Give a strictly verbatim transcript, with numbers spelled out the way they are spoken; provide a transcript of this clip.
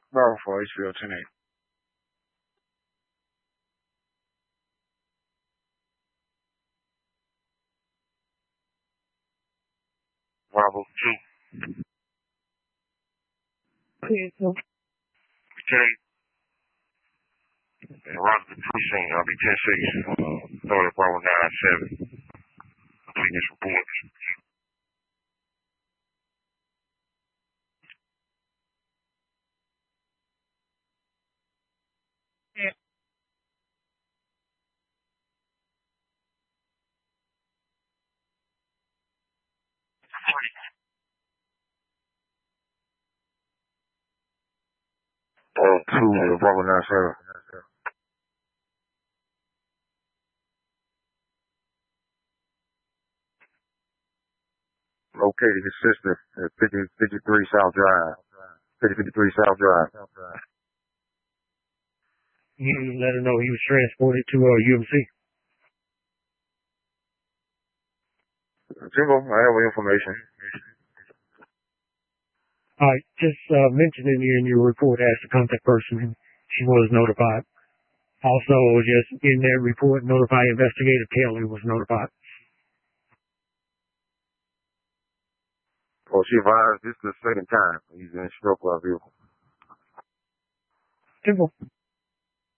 Bravo for H ten eight. Bravo two. Okay, so ten eight. And Roger the precinct, I'll be ten six. Uh, Florida Bravo nine seven. Completing this report. Uh, two, uh, Bravo nine seven. Located his sister at fifty, fifty-three South Drive. fifty fifty-three South Drive. you let her know he was transported to uh, U M C. Jimbo, I have information. All right, just uh, mention in here in your report as the contact person, and she was notified. Also, just in that report, notify investigator Taylor was notified. Well, she advised this is the second time he's in stroke of vehicle. Simple.